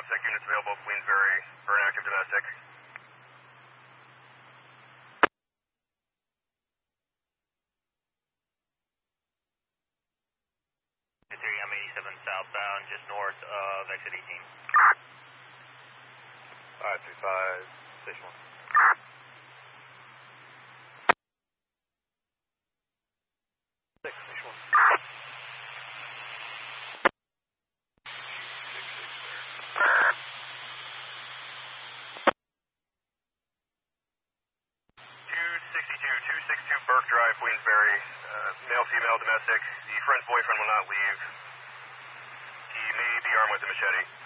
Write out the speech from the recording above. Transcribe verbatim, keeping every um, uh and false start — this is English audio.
OPSEC units available, Queensbury, for an active domestic. three, I'm eighty-seven southbound, just north of exit eighteen. five three five, station one. six, station one. two sixty-two, two sixty-two Burke Drive, Queensbury, uh, male, female, domestic. The friend's boyfriend will not leave. He may be armed with a machete.